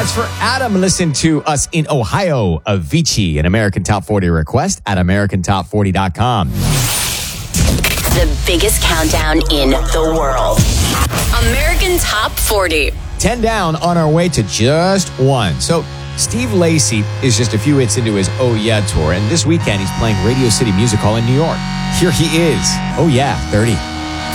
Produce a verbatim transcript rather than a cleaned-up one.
As for Adam, listen to us in Ohio, Avicii, an American Top forty request at American Top forty dot com. The biggest countdown in the world. American Top forty. ten down on our way to just one. So Steve Lacy is just a few hits into his Oh Yeah tour, and this weekend he's playing Radio City Music Hall in New York. Here he is. Oh Yeah, thirty.